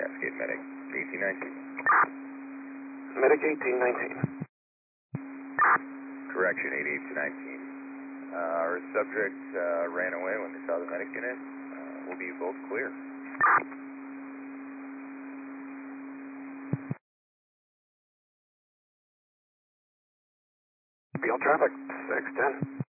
Navigate medic 1819. Medic 1819. Correction, 88 to 19. Our subject ran away when they saw the medic unit. We'll be both clear. Field traffic, 610.